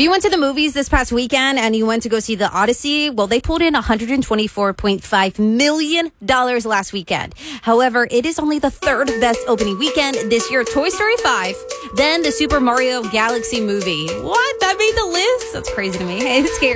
you went to the movies this past weekend and you went to go see The Odyssey, well, they pulled in $124.5 million last weekend. However, it is only the third best opening weekend this year. Toy Story 5, then the Super Mario Galaxy movie. What? That made the list? That's crazy to me. It's scary.